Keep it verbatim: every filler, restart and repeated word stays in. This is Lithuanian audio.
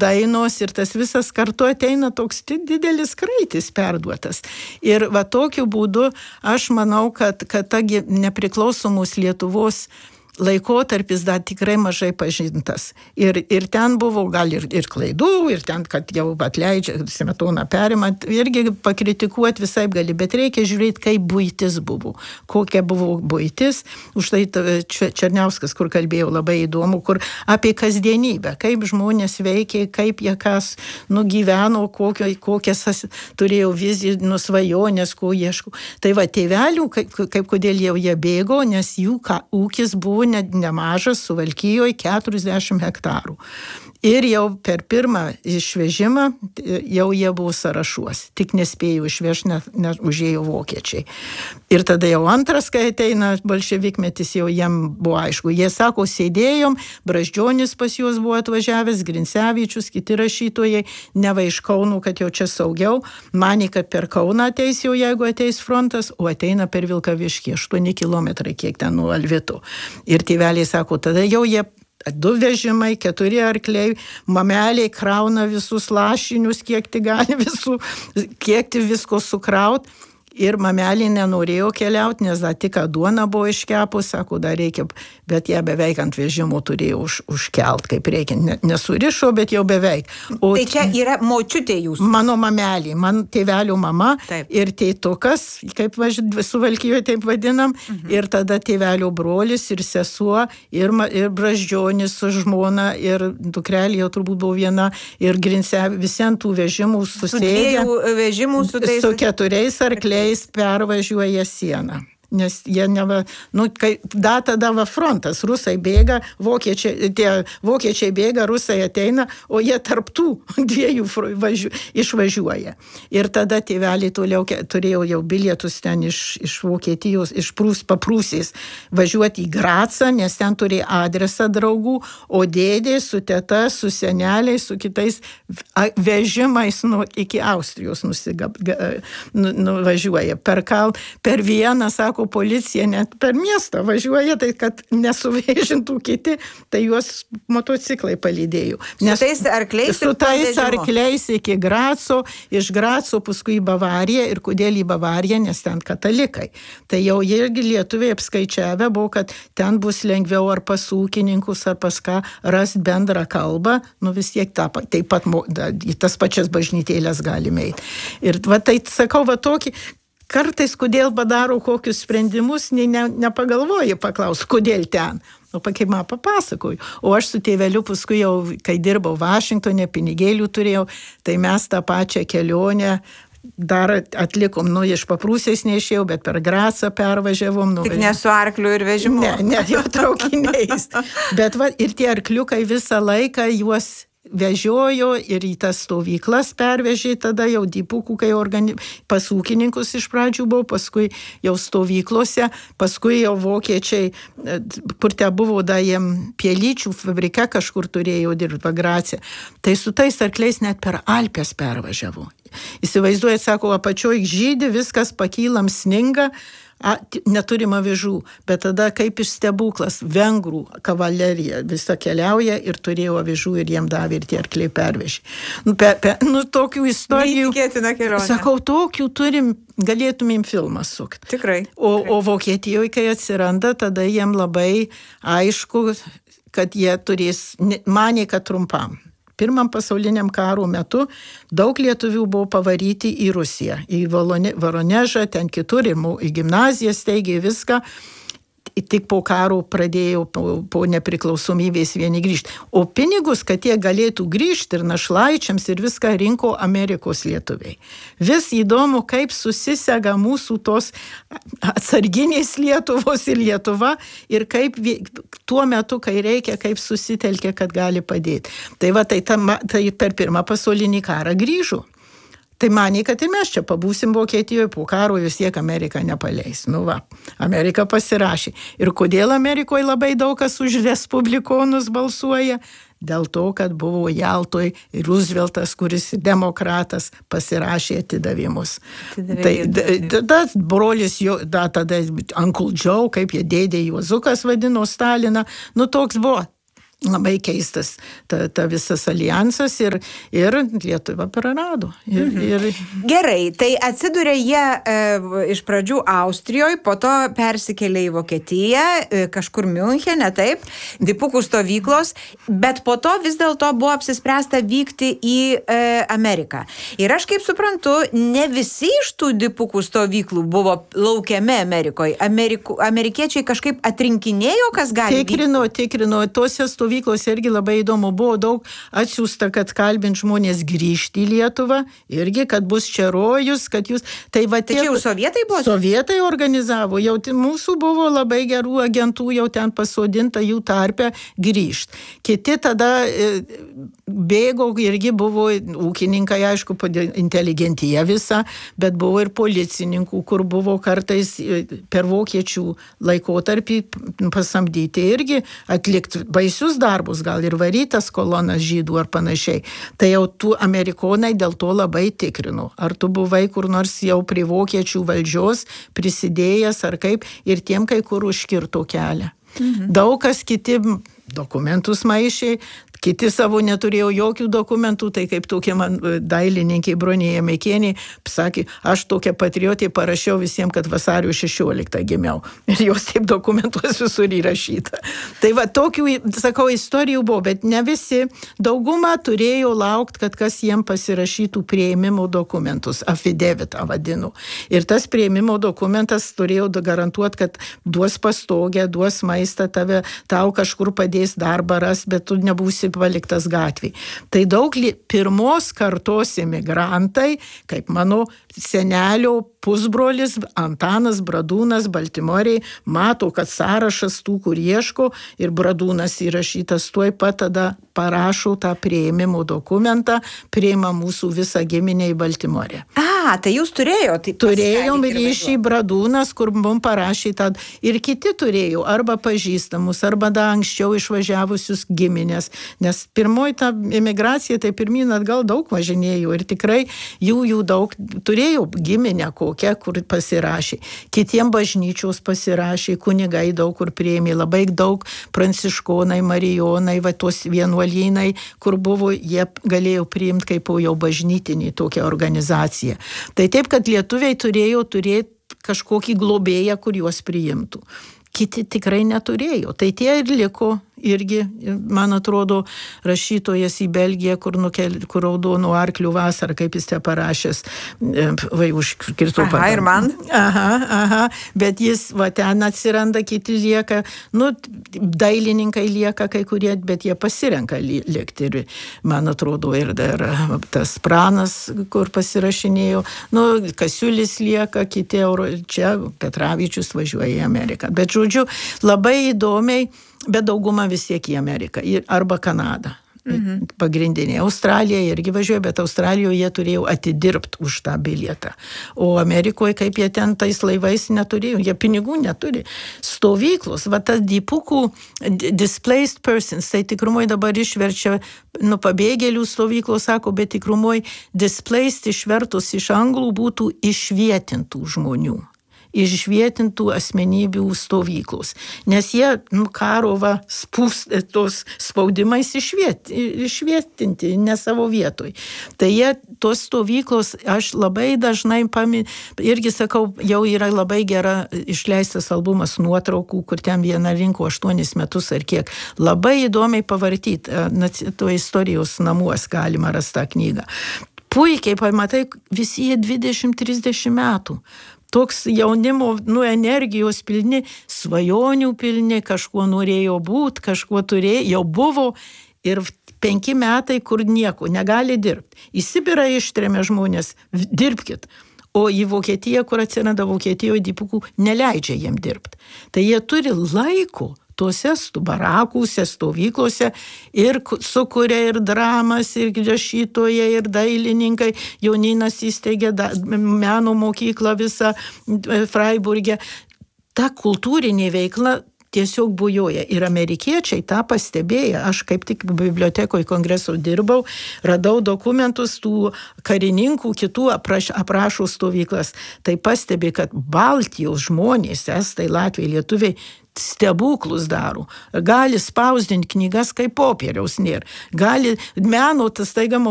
dainos ir tas visas kartu ateina toks didelis kraitis perduotas. Ir va tokiu būdu aš manau, kad, kad ta nepriklausomos Lietuvos laikotarpis dar tikrai mažai pažintas. Ir, ir ten buvo gal ir, ir klaidų, ir ten, kad jau atleidžia, Smetoną perima, irgi pakritikuoti visai gali, bet reikia žiūrėti, kaip buitis buvo. Kokia buvo buitis. Už tai Černiauskas, kur kalbėjau, labai įdomu, kur apie kasdienybę, kaip žmonės veikė, kaip jie kas nugyveno, kokio, kokias turėjo viziją, nusvajonės, ko ieško. Tai va, tėvelių, kaip, kaip kodėl jau jie bėgo, nes jų ką, ūkis buvo nemažas, Suvalkijoje keturiasdešimt hektarų. Ir jau per pirmą išvežimą jau jie buvo sąrašuos. Tik nespėjo išvežti, nes ne, užėjo vokiečiai. Ir tada jau antras, kai ateina bolševikmetis, jau jiem buvo aišku. Jie sako, sėdėjom, Brazdžionis pas juos buvo atvažiavęs, Grincevičius, kiti rašytojai, neva iš Kauno, kad jau čia saugiau. Manė, kad per Kauną ateis jau, jeigu ateis frontas, o ateina per Vilkaviškį, aštuoni kilometrai, kiek ten nuo Alvito. Ir tėveliai sako, tada jau jie du vežimai, keturi arkliai, mameliai krauna visus lašinius, kiek tik gali visų, kiek tik visko sukraut. Ir mamelė nenorėjo keliauti, nes dar tik duona buvo iškepus, sako, dar reikia, bet ją beveik ant vežimo turėjo už, užkelt, kaip reikia. Ne, nesurišo, bet jau beveik. O tai čia yra močiutė jūsų? Mano mamelė, man tėvelio mama. Taip. Ir tėtukas, kaip važ... Suvalkijoje taip vadinam, mhm. Ir tada tėvelio brolis ir sesuo, ir, ir Brazdžionis su žmona, ir dukrelė jau turbūt buvo viena, ir Grince, visi ant tų vežimų susėdė. Su dviejų vežimų, su tais... Su keturiais arkliais. Pervažiuoja sieną. Nes jie neva, nu, kai da tada va frontas, rusai bėga, vokiečiai, tie vokiečiai bėga, rusai ateina, o jie tarptų dviejų važiu, išvažiuoja. Ir tada tėveliai toliau turėjo jau bilietus ten iš, iš Vokietijos, iš Prūs, paprūsės važiuoti į Gracą, nes ten turėjo adresą draugų, o dėdė su teta, su seneliais, su kitais vežimais nu, iki Austrijos nusigab, nu, nuvažiuoja. Per, kal, per vieną, sako, policija net per miestą važiuoja, tai kad nesuvėžintų kiti, tai juos motociklai palydėjo. Nes su tais arkliais? Su tais arkliais iki Graco, iš Graco paskui į Bavariją, ir kodėl į Bavariją, nes ten katalikai. Tai jau irgi lietuviai apskaičiavę buvo, kad ten bus lengviau ar pas ūkininkus, ar pas ką rast bendrą kalbą, nu vis tiek ta, taip pat da, tas pačias bažnytėlės galime eiti. Ir va tai sakau, va tokį, kartais, kodėl padaro kokius sprendimus, ne, ne, nepagalvoji paklaus, kodėl ten. O kaip man papasakoju. O aš su tėveliu paskui jau, kai dirbau Vašingtone, pinigėlių turėjau, tai mes tą pačią kelionę dar atlikom, nu, iš Paprūsės neišėjau, bet per Gracą pervažiavom. Nu, tik ne su arkliu ir vežimu? Ne, ne, jau traukiniais. Bet va, ir tie arkliukai visą laiką juos vežiojo ir į tas stovyklas pervežė, tada jau dipukų, kai organi... pas ūkininkus iš pradžių buvo, paskui jau stovyklose, paskui jau vokiečiai, kur te buvo da jiem pielyčių fabrike kažkur turėjo dirbti Grace. Tai su tais arkliais net per Alpes pervažiavo. Įsivaizduojat, sako, apačioj žydi, viskas pakylam, sninga, a, neturima avižų, bet tada kaip iš stebuklas, vengrų kavalerija visą keliauja ir turėjo avižų ir jiem davė ir tie arkliai pervežė. Nu, pe, pe, nu tokių istorijų, neįtikėtina kelionė. Sakau, tokių turim, galėtumėm filmą sukti. Tikrai. O, tikrai. O Vokietijoje, kai atsiranda, tada jiem labai aišku, kad jie turės, manė, kad trumpam. Pirmam pasauliniam karo metu daug lietuvių buvo pavaryti į Rusiją, į Voronežą, ten kitur, į gimnaziją steigė viską. Tik po karo pradėjo po, po nepriklausomybės vieni grįžti. O pinigus, kad jie galėtų grįžti ir našlaičiams ir viską rinko Amerikos lietuviai. Vis įdomu, kaip susisega mūsų tos atsarginės Lietuvos ir Lietuva ir kaip tuo metu, kai reikia, kaip susitelkia, kad gali padėti. Tai va, tai, ta, tai per pirmą pasaulinį karą grįžo. Tai manė, kad ir mes čia pabūsim Vokietijoje, po karo vis tiek Amerika nepaleis. Nu va, Amerika pasirašė. Ir kodėl Amerikoje labai daug kas už respublikonus balsuoja? Dėl to, kad buvo Jaltoj Rooseveltas, kuris demokratas, pasirašė atidavimus. Tai tas brolis, jo, da, tada Uncle Joe, kaip jie dėdė Juozukas vadino Staliną, nu toks buvo. labai keistas ta, ta visas alijansas ir, ir Lietuva prarado. Ir, mhm. ir... Gerai, tai atsiduria jie e, iš pradžių Austrijoje, po to persikėlė į Vokietiją, e, kažkur Miunchene, taip, dipukų stovyklos, bet po to vis dėlto buvo apsispręsta vykti į e, Ameriką. Ir aš kaip suprantu, ne visi iš tų dipukų stovyklų buvo laukiami Amerikoje. Ameriku, amerikiečiai kažkaip atrinkinėjo, kas gali vykti. Tikrino, tikrino, tose stovyklose Vyklos irgi labai įdomu, buvo daug atsiųsta, kad kalbint žmonės grįžti į Lietuvą, irgi, kad bus čia rojus, kad jūs... Tai va tie... Tai čia jau sovietai buvo? Sovietai organizavo, jau mūsų buvo labai gerų agentų, jau ten pasodinta jų tarpe grįžti. Kiti tada bėgo, irgi buvo ūkininkai, aišku, inteligentija visa, bet buvo ir policininkų, kur buvo kartais per vokiečių laikotarpį pasamdyti irgi atlikti baisius darbus, gal ir varytas kolonas žydų ar panašiai. Tai jau tų amerikonai dėl to labai tikrino. Ar tu buvai kur nors jau prie vokiečių valdžios prisidėjęs ar kaip, ir tiem kai kur užkirto kelią. Mhm. Daug kas kiti dokumentus maišė, kiti savo neturėjo jokių dokumentų, tai kaip tokie man dailininkai Bronėje Meikienė sakė, aš tokią patriotį parašiau visiems, kad vasario šešioliktą gimiau. Ir jos taip dokumentuos visur įrašyta. Tai va, tokių, sakau, istorijų buvo, bet ne visi. Dauguma turėjo laukti, kad kas jiem pasirašytų priėmimo dokumentus, affidavitą vadinu. Ir tas priėmimo dokumentas turėjo garantuoti, kad duos pastogę, duos maistą, tave, tau kažkur padės darbą ras, bet tu nebūsi paliktas gatvėj. Tai daug li- pirmos kartos emigrantai, kaip mano senelio pusbrolis Antanas Bradūnas Baltimorėj, mato, kad sąrašas tų, kur ieško, ir Bradūnas įrašytas, tuoj pat tada parašo tą priėmimo dokumentą, priima mūsų visą giminę į Baltimorę. A, tai jūs turėjo, tai Turėjom ryšį Bradūnas, kur mums parašė tą, ir kiti turėjo, arba pažįstamus, arba da anksčiau išvažiavusius giminės, nes pirmoji ta emigracija, tai pirmyn atgal daug važinėjo, ir tikrai jų, jų daug turėjo giminę kokią, kur pasirašė. Kitiem bažnyčios pasirašė, kunigai daug kur priėmė, labai daug pranciškonai, marijonai, va tos vienuolynai, kur buvo, jie galėjo priimti kaip jau bažnytinį tokią organizaciją. Tai taip, kad lietuviai turėjo turėti kažkokį globėją, kur juos priimtų. Kiti tikrai neturėjo. Tai tie ir liko irgi, man atrodo, rašytojas į Belgiją, kur, nukel, kur raudonų arklių vasarą, kaip jis te parašęs, vai užkirtų Aha, ir man. Aha, aha, bet jis, va, ten atsiranda, kiti lieka, nu, dailininkai lieka kai kurie, bet jie pasirenka likti. Ir, man atrodo, ir dar tas Pranas, kur pasirašinėjo, nu, Kasiulis lieka, kiti euro, čia Petravičius važiuoja į Ameriką. Bet, žodžiu, labai įdomiai, bet dauguma vis tiek į Ameriką arba Kanadą. Mhm. Pagrindinė. Australija irgi važiuoja, bet Australijoje jie turėjo atidirbti už tą bilietą. O Amerikoje, kaip jie ten tais laivais neturėjo, jie pinigų neturi. Stovyklos, va tas dipukų displaced persons, tai tikrumoje dabar išverčia, nu, pabėgėlių stovyklos, sako, bet tikrumoje displaced išvertus iš anglų būtų išvietintų žmonių. Išvietintų asmenybių stovyklos. Nes jie, nu, karo va, spūs, tos spaudimais išviet, išvietinti, ne savo vietoj. Tai jie, tos stovyklos, aš labai dažnai pami, irgi sakau, jau yra labai gera išleistas albumas nuotraukų, kur ten viena rinko aštuonis metus ar kiek. Labai įdomiai pavartyti, to istorijos namuos galima rastą knygą. Puikiai pamatai, visi jie dvidešimt trisdešimt metų. Toks jaunimo, nu, energijos pilni, svajonių pilni, kažkuo norėjo būti, kažkuo turėjo, jau buvo, ir penki metai, kur nieko, negali dirbti. Į Sibirą ištrėmė žmonės, dirbkit. O į Vokietiją, kur atsiranda Vokietijoje dipukų, neleidžia jiem dirbti. Tai jie turi laiko tuose barakuose, stovyklose, ir sukuria ir dramas, ir rašytojai, ir dailininkai. Jauninas įsteigė da, meno mokyklą visą Freiburge. Ta kultūrinė veikla tiesiog bujoja. Ir amerikiečiai tą pastebėjo. Aš kaip tik bibliotekoje kongreso dirbau, radau dokumentus tų karininkų, kitų apraš, aprašų stovyklas. Tai pastebi, kad Baltijos žmonės, estai, latviai, lietuviai, stebuklus daro. Gali spausdinti knygas, kaip popieriaus nėra. Gali meno, tas taiga